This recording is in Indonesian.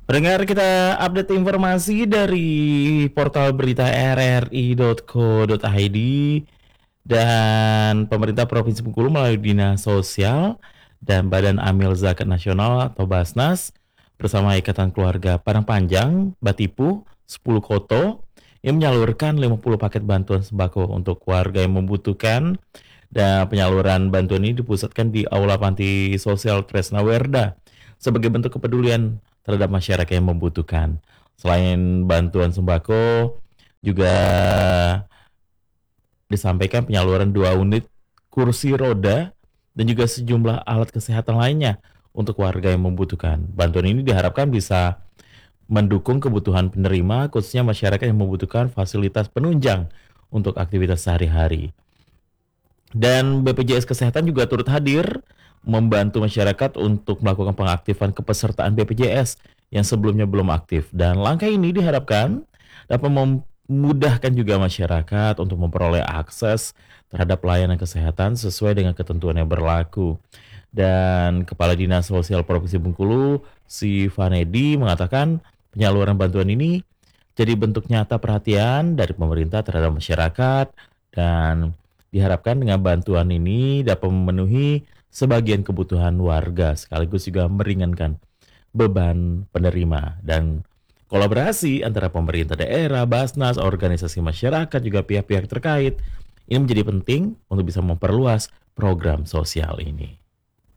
Pendengar, kita update informasi dari portal berita rri.co.id dan pemerintah Provinsi Bengkulu melalui Dinas Sosial dan Badan Amil Zakat Nasional atau Basnas bersama Ikatan Keluarga Padang Panjang, Batipu, 10 Koto yang menyalurkan 50 paket bantuan sembako untuk warga yang membutuhkan, dan penyaluran bantuan ini dipusatkan di Aula Panti Sosial Tresna Werda sebagai bentuk kepedulian terhadap masyarakat yang membutuhkan. Selain bantuan sembako, juga disampaikan penyaluran 2 unit kursi roda dan juga sejumlah alat kesehatan lainnya untuk warga yang membutuhkan. Bantuan ini diharapkan bisa mendukung kebutuhan penerima, khususnya masyarakat yang membutuhkan fasilitas penunjang untuk aktivitas sehari-hari. Dan BPJS Kesehatan juga turut hadir membantu masyarakat untuk melakukan pengaktifan kepesertaan BPJS yang sebelumnya belum aktif. Dan langkah ini diharapkan dapat memudahkan juga masyarakat untuk memperoleh akses terhadap layanan kesehatan sesuai dengan ketentuan yang berlaku. Dan Kepala Dinas Sosial Provinsi Bengkulu, si Vanedi, mengatakan penyaluran bantuan ini jadi bentuk nyata perhatian dari pemerintah terhadap masyarakat, dan diharapkan dengan bantuan ini dapat memenuhi sebagian kebutuhan warga sekaligus juga meringankan beban penerima. Dan kolaborasi antara pemerintah daerah, Basnas, organisasi masyarakat juga pihak-pihak terkait ini menjadi penting untuk bisa memperluas program sosial ini.